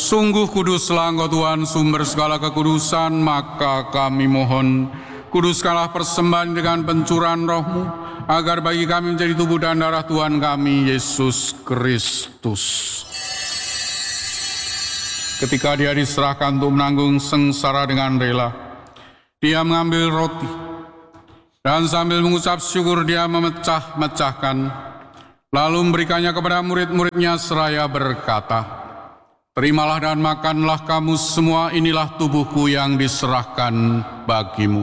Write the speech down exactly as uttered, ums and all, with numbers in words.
Sungguh kuduslah Engkau Tuhan, sumber segala kekudusan, maka kami mohon, kuduskanlah persembahan dengan pencurahan roh-Mu, agar bagi kami menjadi tubuh dan darah Tuhan kami, Yesus Kristus. Ketika Dia diserahkan untuk menanggung sengsara dengan rela, Dia mengambil roti, dan sambil mengucap syukur Dia memecah-mecahkan, lalu memberikannya kepada murid-muridnya seraya berkata, "Terimalah dan makanlah kamu semua, inilah tubuhku yang diserahkan bagimu."